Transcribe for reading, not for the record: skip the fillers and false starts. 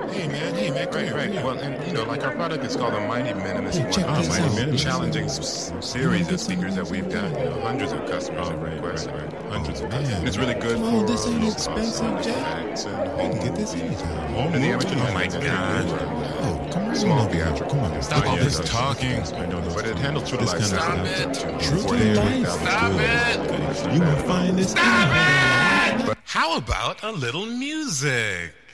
Hey man, come here. Right. Well, and like our product is called the Mighty Minimus Hey, check One. this Mighty out. Minimus, challenging series of speakers that we've got. Hundreds of customers have requested. Hundreds of customers. And it's really good Come on, for this ain't low expensive, cost Jack. effects and You home can get this movies. anytime. And the amateur Oh my music. God. Oh, come right Small on, theatrical. Come on. Stop all this talking. But it handles true to This life kind of sound. stuff. True True to life. Stop it. You will find this. How about a little music?